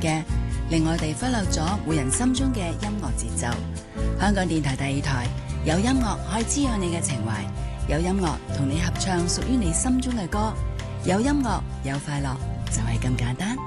嘅，令我哋忽略咗每人心中嘅音樂節奏。香港電台第2台有音樂可以滋養你嘅情懷，有音樂同你合唱屬於你心中嘅歌，有音樂有快樂，就係咁簡單。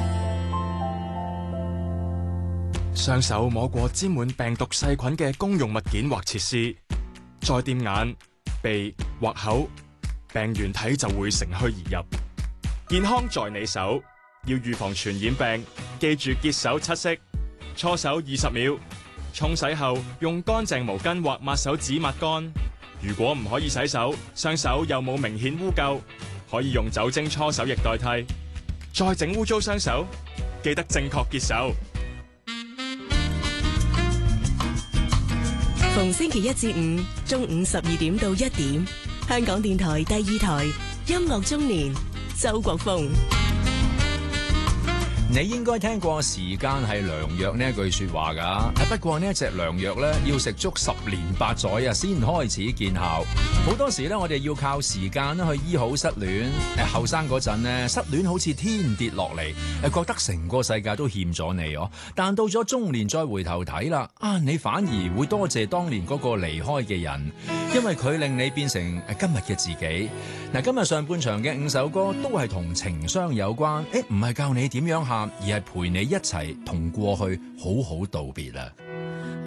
雙手摸過沾滿病毒細菌嘅公用物件或設施，再掂眼、鼻或口，病原體就會乘虛而入。健康在你手，要預防傳染病，記住潔手7式，搓手20秒，沖洗後用乾淨毛巾或抹手紙抹乾。如果唔可以洗手，雙手又冇明顯污垢，可以用酒精搓手液代替。再整污糟雙手，記得正確潔手。 逢星期1至5中午12點到1點，香港電台第2台音樂中年，周國鳳。 你應該聽過時間係良藥呢一句說話噶，不過呢一隻良藥咧要食足10年8載啊，先開始見效。好多時咧，我哋要靠時間去醫好失戀。後生嗰陣咧，失戀好似天跌落嚟，覺得成個世界都欠咗你哦。但到咗中年再回頭睇啦，你反而會多謝當年嗰個離開嘅人，因為佢令你變成今日嘅自己。嗱，今日上半場嘅5首歌都係同情傷有關，唔係教你點樣喊，而係陪你一齊同過去好好道別啦。